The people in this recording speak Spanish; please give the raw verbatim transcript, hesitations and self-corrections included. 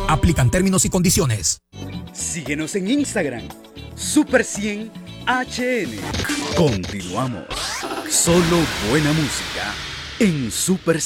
Aplican términos y condiciones. Síguenos en Instagram, Super cien H N. Continuamos. Solo buena música en Super cien.